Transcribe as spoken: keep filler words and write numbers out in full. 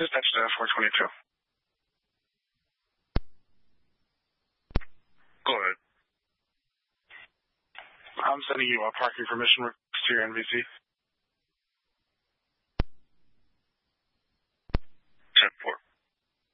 Dispatch to four twenty-two. Go ahead. I'm sending you a parking permission request to your N V C.